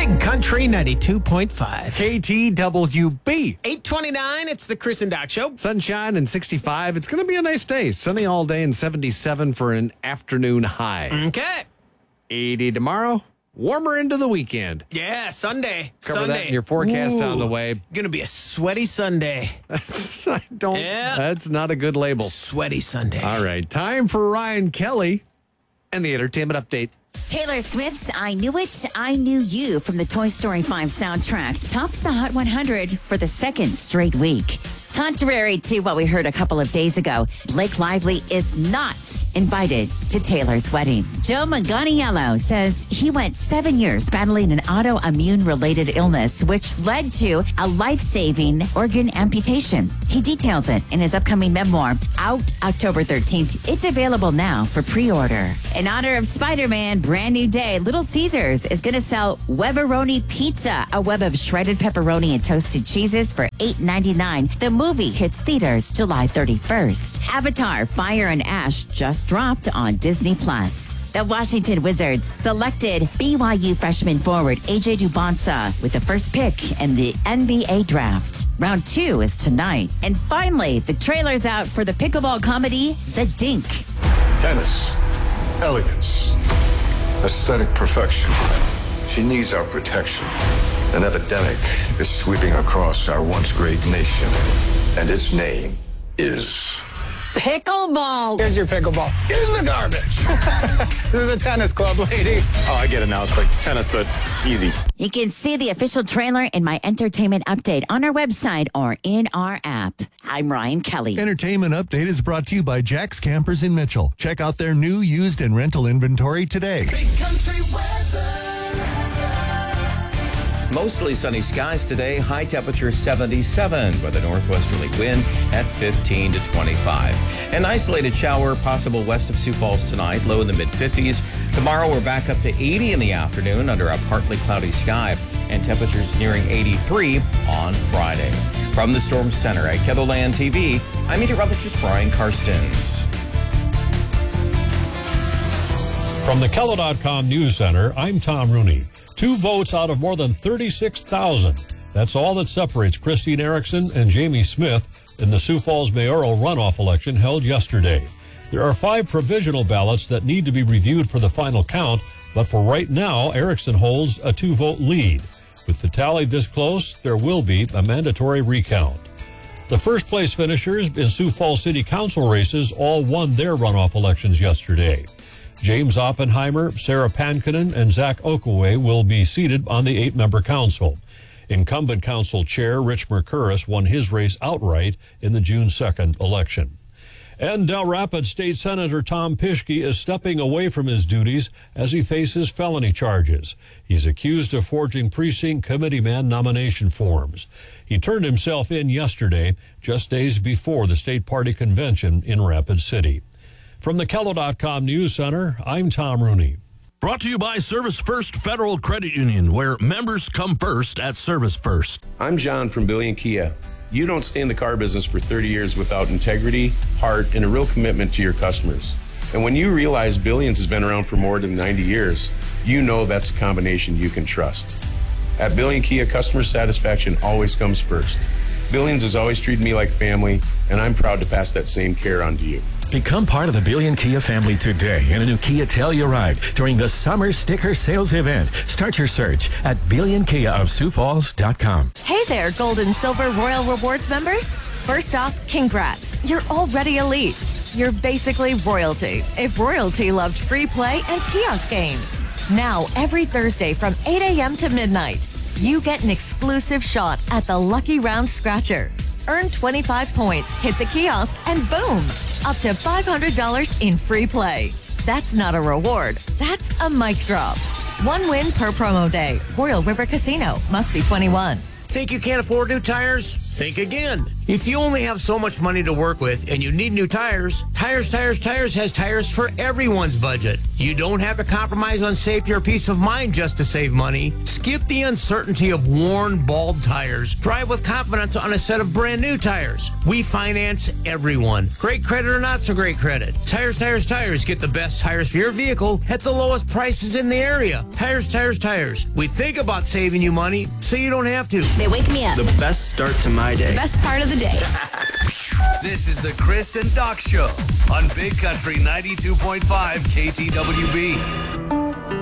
Big Country 92.5. KTWB. 8:29, it's the Chris and Doc Show. Sunshine and 65. It's going to be a nice day. Sunny all day and 77 for an afternoon high. Okay. 80 tomorrow. Warmer into the weekend. Yeah, Sunday. Cover Sunday. that in your forecast on the way. Gonna be a sweaty Sunday. That's not a good label. Sweaty Sunday. All right, time for Ryan Kelly and the entertainment update. Taylor Swift's I Knew It, I Knew You from the Toy Story 5 soundtrack tops the Hot 100 for the second straight week. Contrary to what we heard a couple of days ago, Blake Lively is not invited to Taylor's wedding. Joe Manganiello says he went 7 years battling an autoimmune-related illness, which led to a life-saving organ amputation. He details it in his upcoming memoir, out October 13th. It's available now for pre-order. In honor of Spider-Man, brand new day, Little Caesars is going to sell Webberoni Pizza, a web of shredded pepperoni and toasted cheeses for $8.99. The movie hits theaters July 31st. Avatar: Fire and Ash just dropped on Disney+. The Washington Wizards selected BYU freshman forward AJ Dubonsa with the first pick in the NBA draft. Round 2 is tonight. And finally, the trailer's out for the pickleball comedy, The Dink. Tennis, elegance, aesthetic perfection. She needs our protection. An epidemic is sweeping across our once great nation, and its name is Pickleball. Here's your pickleball. Get in the garbage. This is a tennis club, lady. Oh, I get it now. It's like tennis, but easy. You can see the official trailer in my entertainment update on our website or in our app. I'm Ryan Kelly. Entertainment Update is brought to you by Jack's Campers in Mitchell. Check out their new, used, and rental inventory today. Big country weather. Mostly sunny skies today, high temperature 77 with a northwesterly wind at 15 to 25. An isolated shower possible west of Sioux Falls tonight, low in the mid-50s. Tomorrow we're back up to 80 in the afternoon under a partly cloudy sky and temperatures nearing 83 on Friday. From the Storm Center at KELOLAND TV, I'm meteorologist Brian Karstens. From the KELO.com News Center, I'm Tom Rooney. 2 votes out of more than 36,000. That's all that separates Christine Erickson and Jamie Smith in the Sioux Falls mayoral runoff election held yesterday. There are 5 provisional ballots that need to be reviewed for the final count, but for right now, Erickson holds a 2-vote lead. With the tally this close, there will be a mandatory recount. The first-place finishers in Sioux Falls City Council races all won their runoff elections yesterday. James Oppenheimer, Sarah Pankinen, and Zach Okaway will be seated on the 8-member council. Incumbent council chair Rich Mercuris won his race outright in the June 2nd election. And Del Rapids State Senator Tom Pischke is stepping away from his duties as he faces felony charges. He's accused of forging precinct committeeman nomination forms. He turned himself in yesterday, just days before the state party convention in Rapid City. From the KELO.com News Center, I'm Tom Rooney. Brought to you by Service First Federal Credit Union, where members come first at Service First. I'm John from Billion Kia. You don't stay in the car business for 30 years without integrity, heart, and a real commitment to your customers. And when you realize Billions has been around for more than 90 years, you know that's a combination you can trust. At Billion Kia, customer satisfaction always comes first. Billions has always treated me like family, and I'm proud to pass that same care on to you. Become part of the Billion Kia family today in a new Kia Telluride during the Summer Sticker Sales Event. Start your search at BillionKiaofSiouxFalls.com. Hey there, Gold and Silver Royal Rewards members. First off, congrats. You're already elite. You're basically royalty, if royalty loved free play and kiosk games. Now, every Thursday from 8 a.m. to midnight, you get an exclusive shot at the Lucky Round Scratcher. Earn 25 points, hit the kiosk, and boom, up to $500 in free play. That's not a reward. That's a mic drop. 1 win per promo day. Royal River Casino. Must be 21. Think you can't afford new tires? Think again. If you only have so much money to work with and you need new tires, Tires has tires for everyone's budget. You don't have to compromise on safety or peace of mind just to save money. Skip the uncertainty of worn, bald tires. Drive with confidence on a set of brand new tires. We finance everyone. Great credit or not so great credit. Tires. Get the best tires for your vehicle at the lowest prices in the area. Tires. We think about saving you money so you don't have to. They wake me up. The best start to my day. Best part of the day. This is the Chris and Doc Show on Big Country 92.5 KTWB.